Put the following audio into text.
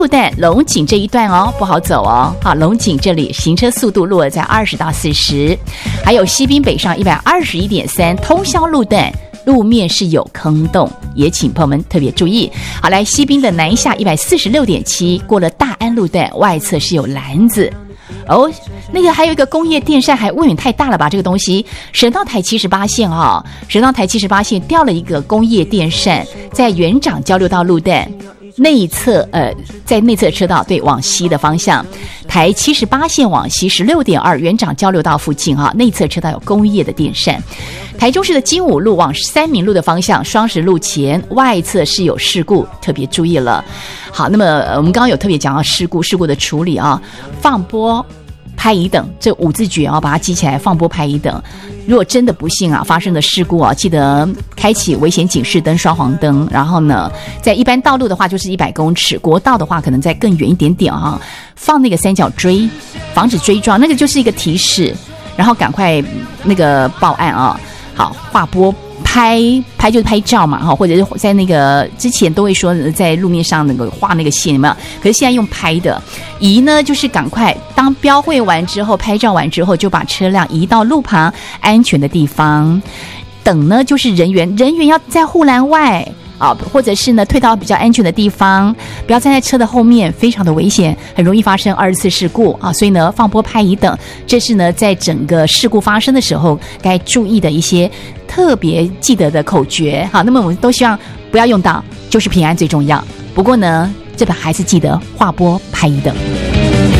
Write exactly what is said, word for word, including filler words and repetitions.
路段龙井这一段哦不好走哦，好，龙井这里行车速度落在二十到四十，还有西滨北上一百二十一点三，通霄路段路面是有坑洞，也请朋友们特别注意。好，来西滨的南下一百四十六点七，过了大安路段外侧是有篮子。哦，那个还有一个工业电扇，还未免太大了吧？这个东西，省道台七十八线啊、哦，省道台七十八线掉了一个工业电扇，在园长交流道路段内侧，呃，在内侧车道对往西的方向，台七十八线往西十六点二园长交流道附近啊，内侧车道有工业的电扇。台中市的金武路往三民路的方向，双十路前外侧是有事故，特别注意了。好，那么我们刚刚有特别讲到事故，事故的处理啊，放拨、拍乙等这五字诀啊，把它记起来，放拨、拍乙等。如果真的不幸啊发生的事故啊，记得开启危险警示灯、双黄灯。然后呢，在一般道路的话就是一百公尺，国道的话可能再更远一点点啊，放那个三角锥，防止追撞，那个就是一个提示，然后赶快那个报案啊。好，划拨。拍拍就是拍照嘛，哈，或者是在那个之前都会说在路面上那个画那个线，有没有？可是现在用拍的，移呢就是赶快当标会完之后，拍照完之后就把车辆移到路旁安全的地方。等呢就是人员，人员要在护栏外啊，或者是呢退到比较安全的地方，不要站在车的后面，非常的危险，很容易发生二次事故啊。所以呢，放拨、拍乙等，这是呢在整个事故发生的时候该注意的一些特别记得的口诀。好，那么我们都希望不要用到，就是平安最重要。不过呢，这本还是记得划拨、拍乙等。